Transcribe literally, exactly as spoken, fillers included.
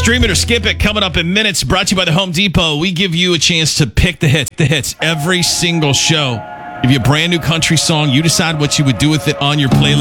Stream it or skip it coming up in minutes. Brought to you by the Home Depot. We give you a chance to pick the hits, the hits every single show. Give you a brand new country song. You decide what you would do with it on your playlist.